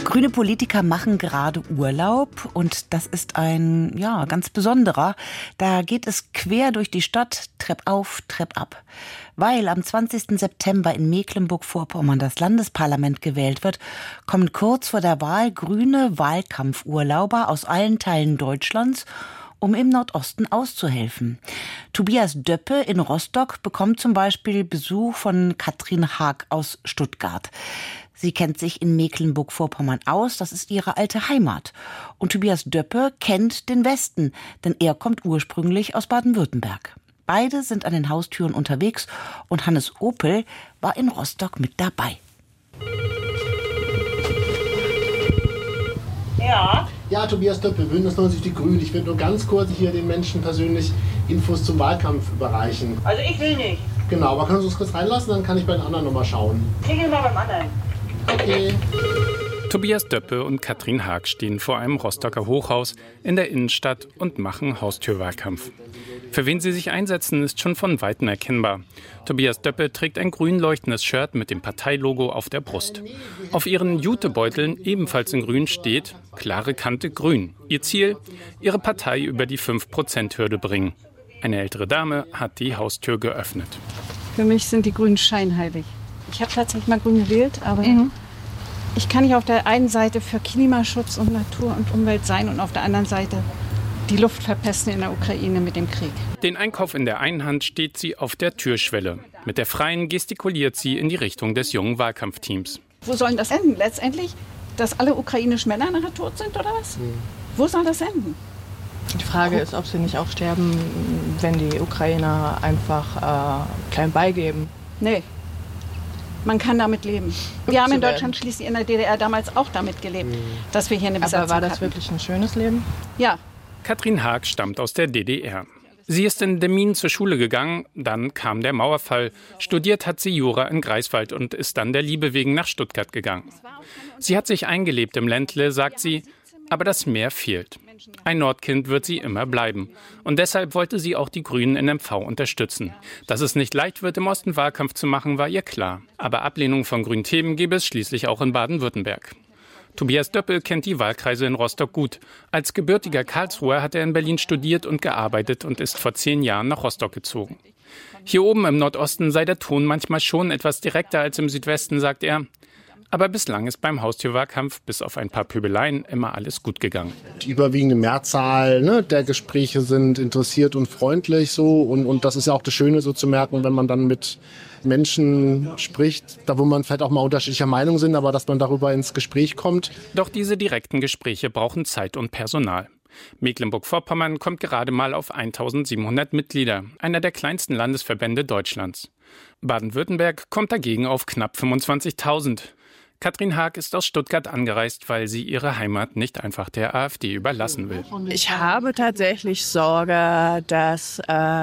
Grüne Politiker machen gerade Urlaub und das ist ein, ganz besonderer. Da geht es quer durch die Stadt, Trepp auf, Trepp ab. Weil am 20. September in Mecklenburg-Vorpommern das Landesparlament gewählt wird, kommen kurz vor der Wahl grüne Wahlkampfurlauber aus allen Teilen Deutschlands, um im Nordosten auszuhelfen. Tobias Döppe in Rostock bekommt zum Beispiel Besuch von Katrin Haag aus Stuttgart. Sie kennt sich in Mecklenburg-Vorpommern aus, das ist ihre alte Heimat. Und Tobias Döppe kennt den Westen, denn er kommt ursprünglich aus Baden-Württemberg. Beide sind an den Haustüren unterwegs und Hannes Opel war in Rostock mit dabei. Ja, Tobias Döppe, Bündnis 90 Die Grünen. Ich will nur ganz kurz hier den Menschen persönlich Infos zum Wahlkampf überreichen. Also ich will nicht. Genau, aber können Sie uns kurz reinlassen, dann kann ich bei den anderen nochmal schauen. Klingel mal beim anderen. Okay. Tobias Döppe und Katrin Haag stehen vor einem Rostocker Hochhaus in der Innenstadt und machen Haustürwahlkampf. Für wen sie sich einsetzen, ist schon von Weitem erkennbar. Tobias Döppe trägt ein grün leuchtendes Shirt mit dem Parteilogo auf der Brust. Auf ihren Jutebeuteln, ebenfalls in grün, steht klare Kante grün. Ihr Ziel, ihre Partei über die 5%-Hürde bringen. Eine ältere Dame hat die Haustür geöffnet. Für mich sind die Grünen scheinheilig. Ich habe tatsächlich mal grün gewählt, aber ich kann nicht auf der einen Seite für Klimaschutz und Natur und Umwelt sein und auf der anderen Seite die Luft verpesten in der Ukraine mit dem Krieg. Den Einkauf in der einen Hand steht sie auf der Türschwelle. Mit der freien gestikuliert sie in die Richtung des jungen Wahlkampfteams. Wo soll das enden? Letztendlich, dass alle ukrainischen Männer nachher tot sind oder was? Wo soll das enden? Die Frage ist, ob sie nicht auch sterben, wenn die Ukrainer einfach klein beigeben. Nee. Man kann damit leben. Wir haben in Deutschland schließlich in der DDR damals auch damit gelebt, dass wir hier eine Besatzung hatten. Aber war das wirklich ein schönes Leben? Ja. Katrin Haag stammt aus der DDR. Sie ist in Demmin zur Schule gegangen, dann kam der Mauerfall. Studiert hat sie Jura in Greifswald und ist dann der Liebe wegen nach Stuttgart gegangen. Sie hat sich eingelebt im Ländle, sagt sie, aber das Meer fehlt. Ein Nordkind wird sie immer bleiben. Und deshalb wollte sie auch die Grünen in MV unterstützen. Dass es nicht leicht wird, im Osten Wahlkampf zu machen, war ihr klar. Aber Ablehnung von grünen Themen gäbe es schließlich auch in Baden-Württemberg. Tobias Döppe kennt die Wahlkreise in Rostock gut. Als gebürtiger Karlsruher hat er in Berlin studiert und gearbeitet und ist vor 10 Jahren nach Rostock gezogen. Hier oben im Nordosten sei der Ton manchmal schon etwas direkter als im Südwesten, sagt er. Aber bislang ist beim Haustürwahlkampf bis auf ein paar Pöbeleien immer alles gut gegangen. Die überwiegende Mehrzahl der Gespräche sind interessiert und freundlich so. Und das ist ja auch das Schöne so zu merken, wenn man dann mit Menschen spricht, da wo man vielleicht auch mal unterschiedlicher Meinung sind, aber dass man darüber ins Gespräch kommt. Doch diese direkten Gespräche brauchen Zeit und Personal. Mecklenburg-Vorpommern kommt gerade mal auf 1700 Mitglieder, einer der kleinsten Landesverbände Deutschlands. Baden-Württemberg kommt dagegen auf knapp 25.000. Katrin Haag ist aus Stuttgart angereist, weil sie ihre Heimat nicht einfach der AfD überlassen will. Ich habe tatsächlich Sorge, dass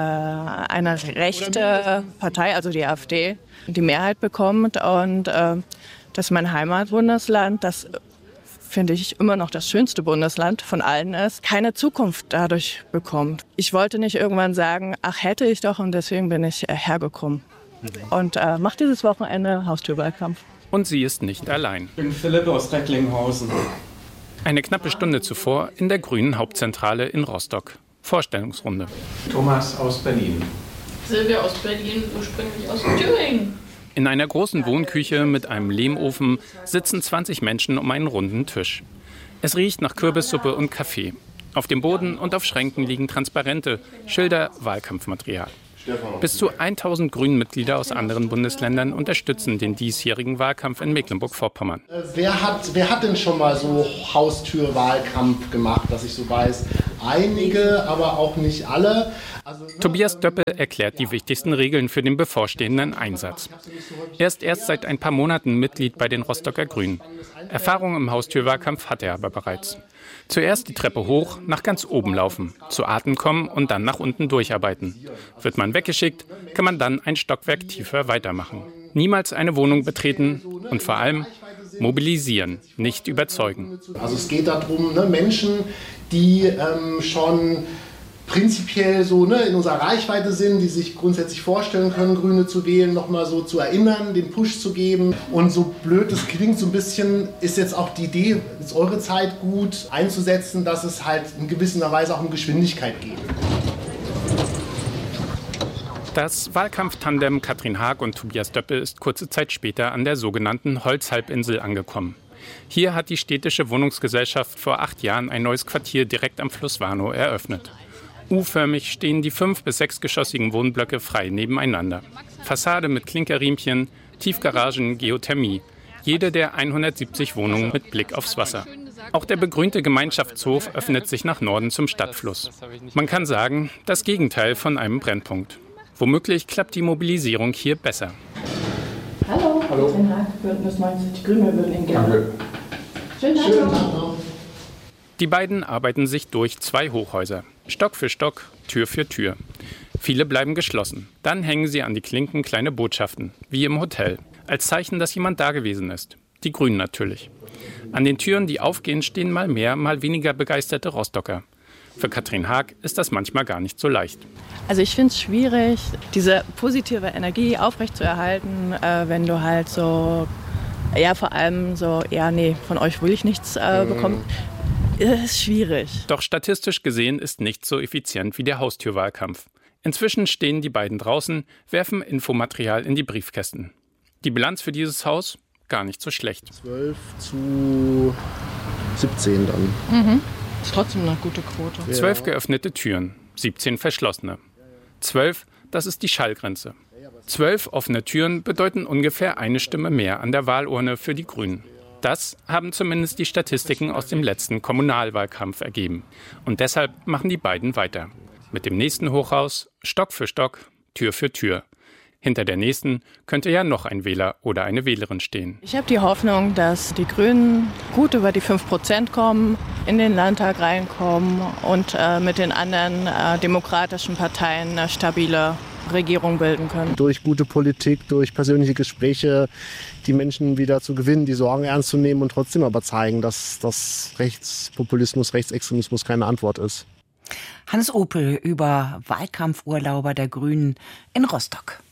eine rechte Partei, also die AfD, die Mehrheit bekommt und dass mein Heimatbundesland, das finde ich immer noch das schönste Bundesland von allen ist, keine Zukunft dadurch bekommt. Ich wollte nicht irgendwann sagen, ach hätte ich doch, und deswegen bin ich hergekommen. Und mache dieses Wochenende Haustürwahlkampf. Und sie ist nicht allein. Ich bin Philipp aus Recklinghausen. Eine knappe Stunde zuvor in der Grünen Hauptzentrale in Rostock. Vorstellungsrunde. Thomas aus Berlin. Silvia aus Berlin, ursprünglich aus Thüringen. In einer großen Wohnküche mit einem Lehmofen sitzen 20 Menschen um einen runden Tisch. Es riecht nach Kürbissuppe und Kaffee. Auf dem Boden und auf Schränken liegen Transparente, Schilder, Wahlkampfmaterial. Bis zu 1000 Grünen-Mitglieder aus anderen Bundesländern unterstützen den diesjährigen Wahlkampf in Mecklenburg-Vorpommern. Wer hat denn schon mal so Haustürwahlkampf gemacht, dass ich so weiß? Einige, aber auch nicht alle. Tobias Döppe erklärt die wichtigsten Regeln für den bevorstehenden Einsatz. Er ist erst seit ein paar Monaten Mitglied bei den Rostocker Grünen. Erfahrung im Haustürwahlkampf hat er aber bereits. Zuerst die Treppe hoch, nach ganz oben laufen, zu Atem kommen und dann nach unten durcharbeiten. Wird man weggeschickt, kann man dann ein Stockwerk tiefer weitermachen. Niemals eine Wohnung betreten und vor allem mobilisieren, nicht überzeugen. Also es geht darum, Menschen, die schon prinzipiell so in unserer Reichweite sind, die sich grundsätzlich vorstellen können, Grüne zu wählen, nochmal so zu erinnern, den Push zu geben. Und so blöd es klingt, so ein bisschen ist jetzt auch die Idee, ist eure Zeit gut einzusetzen, dass es halt in gewisser Weise auch um Geschwindigkeit geht. Das Wahlkampftandem Katrin Haag und Tobias Döppel ist kurze Zeit später an der sogenannten Holzhalbinsel angekommen. Hier hat die städtische Wohnungsgesellschaft vor 8 Jahren ein neues Quartier direkt am Fluss Warnow eröffnet. U-förmig stehen die 5- bis 6-geschossigen Wohnblöcke frei nebeneinander. Fassade mit Klinkerriemchen, Tiefgaragen, Geothermie. Jede der 170 Wohnungen mit Blick aufs Wasser. Auch der begrünte Gemeinschaftshof öffnet sich nach Norden zum Stadtfluss. Man kann sagen, das Gegenteil von einem Brennpunkt. Womöglich klappt die Mobilisierung hier besser. Hallo. Katrin Haag, Bündnis 90 Die Grünen würden Ihnen gerne. Schönen Tag noch. Die beiden arbeiten sich durch 2 Hochhäuser. Stock für Stock, Tür für Tür. Viele bleiben geschlossen. Dann hängen sie an die Klinken kleine Botschaften, wie im Hotel. Als Zeichen, dass jemand da gewesen ist. Die Grünen natürlich. An den Türen, die aufgehen, stehen mal mehr, mal weniger begeisterte Rostocker. Für Katrin Haag ist das manchmal gar nicht so leicht. Also ich finde es schwierig, diese positive Energie aufrechtzuerhalten, wenn du halt so, vor allem so, von euch will ich nichts bekommen. Das ist schwierig. Doch statistisch gesehen ist nichts so effizient wie der Haustürwahlkampf. Inzwischen stehen die beiden draußen, werfen Infomaterial in die Briefkästen. Die Bilanz für dieses Haus? Gar nicht so schlecht. 12:17 dann. Mhm. Ist trotzdem eine gute Quote. 12 geöffnete Türen, 17 verschlossene. 12, das ist die Schallgrenze. 12 offene Türen bedeuten ungefähr eine Stimme mehr an der Wahlurne für die Grünen. Das haben zumindest die Statistiken aus dem letzten Kommunalwahlkampf ergeben. Und deshalb machen die beiden weiter. Mit dem nächsten Hochhaus, Stock für Stock, Tür für Tür. Hinter der nächsten könnte ja noch ein Wähler oder eine Wählerin stehen. Ich habe die Hoffnung, dass die Grünen gut über die 5% kommen, in den Landtag reinkommen und mit den anderen demokratischen Parteien eine stabile Regierung bilden können. Durch gute Politik, durch persönliche Gespräche die Menschen wieder zu gewinnen, die Sorgen ernst zu nehmen und trotzdem aber zeigen, dass Rechtspopulismus, Rechtsextremismus keine Antwort ist. Hannes Opel über Wahlkampfurlauber der Grünen in Rostock.